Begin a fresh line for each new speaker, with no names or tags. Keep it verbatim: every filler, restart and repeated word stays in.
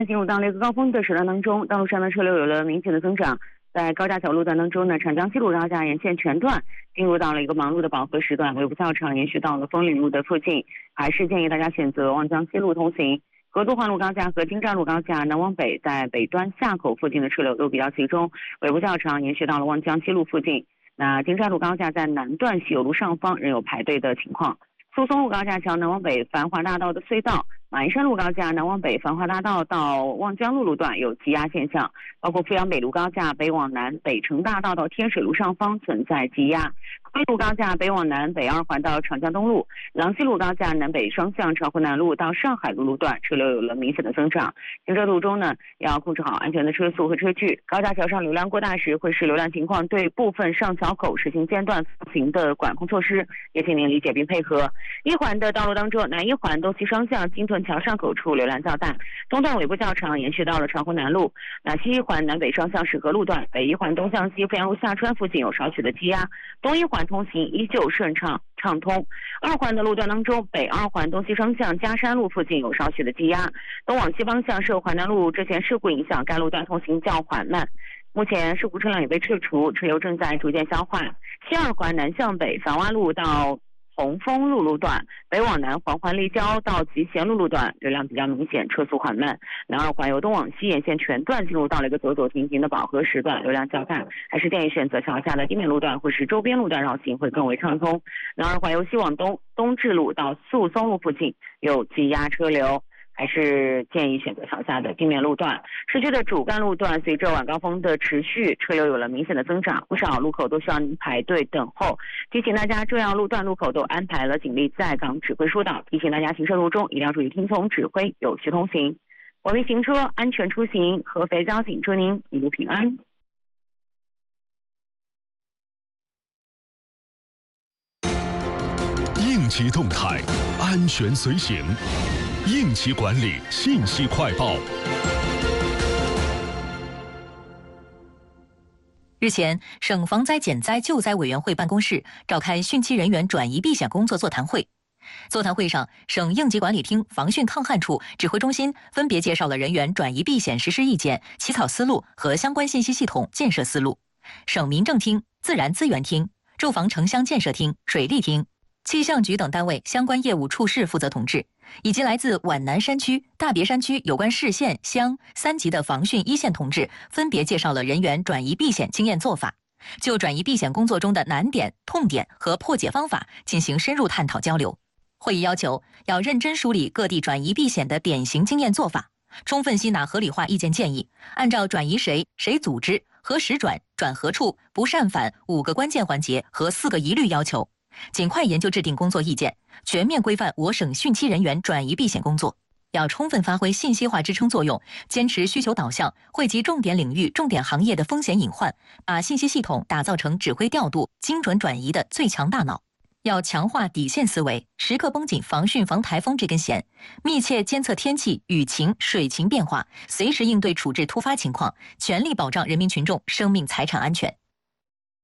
进入到了一个高峰的时段当中，道路上的车流有了明显的增长。在高架桥路段当中呢，长江西路高架沿线全段进入到了一个忙碌的饱和时段，尾部较长，延续到了枫岭路的附近。还是建议大家选择望江西路通行。合作化路高架和京站路高架南往北，在北端下口附近的车流都比较集中，尾部较长，延续到了望江西路附近。那京站路高架在南段西油路上方仍有排队的情况。苏松路高架桥南往北繁华大道的隧道，马鞍山路高架南往北繁华大道到望江路路段有积压现象，包括阜阳北路高架北往南北城大道到天水路上方存在积压，昆路高架北往南北二环到长江东路，郎西路高架南北双向长湖南路到上海路路段车流有了明显的增长。行车途中呢，要控制好安全的车速和车距。高架桥上流量过大时，会视流量情况对部分上桥口实行间断放行的管控措施，也请您理解并配合。一环的道路当中，南一环东西双向金屯桥上口处流量较大，东段尾部较长，延续到了长湖南路。那西一环南北双向适合路段，北一环东向西阜阳路下川附近有少许的积压，东一环通行依旧顺畅畅通。二环的路段当中，北二环东西双向嘉山路附近有少许的积压，东往西方向受环南路之前事故影响，该路段通行较缓慢。目前事故车辆已被撤除，车流正在逐渐消化。西二环南向北繁洼路到红枫路路段，北往南环环立交到集贤路路段流量比较明显，车速缓慢。南二环由东往西沿线全段进入到了一个走走停停的饱和时段，流量较大，还是建议选择桥下的地面路段或是周边路段绕行会更为畅通。南二环由西往东，东至路到宿松路附近有积压车流，还是建议选择桥下的地面路段。市区的主干路段随着晚高峰的持续，车流有了明显的增长，不少路口都需要您排队等候。提醒大家，重要路段路口都安排了警力在岗指挥疏导，提醒大家行车路中一定要注意听从指挥，有序通行。我们行车安全出行，合肥交警祝您一路平安。
应急动态，安全随行。应急管理信息快报。
日前，省防灾减灾救灾委员会办公室召开汛期人员转移避险工作座谈会。座谈会上，省应急管理厅防汛抗旱处指挥中心分别介绍了人员转移避险实施意见、起草思路和相关信息系统建设思路。省民政厅、自然资源厅、住房城乡建设厅、水利厅、气象局等单位相关业务处室负责同志，以及来自皖南山区、大别山区有关市县乡三级的防汛一线同志，分别介绍了人员转移避险经验做法，就转移避险工作中的难点、痛点和破解方法进行深入探讨交流。会议要求要认真梳理各地转移避险的典型经验做法，充分吸纳合理化意见建议，按照转移谁、谁组织、何时转、转何处、不擅返五个关键环节和四个疑虑要求，尽快研究制定工作意见，全面规范我省汛期人员转移避险工作。要充分发挥信息化支撑作用，坚持需求导向，汇集重点领域、重点行业的风险隐患，把信息系统打造成指挥调度、精准转移的最强大脑。要强化底线思维，时刻绷紧防汛防台风这根弦，密切监测天气、雨情、水情变化，随时应对处置突发情况，全力保障人民群众生命财产安全。